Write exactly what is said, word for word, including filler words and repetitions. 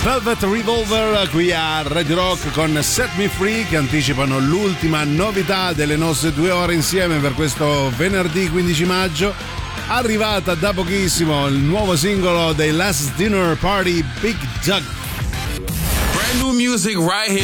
Velvet Revolver qui a Radio Rock con Set Me Free, che anticipano l'ultima novità delle nostre due ore insieme per questo venerdì quindici maggio. Arrivata da pochissimo il nuovo singolo dei Last Dinner Party, Big Doug. Brand new music right here.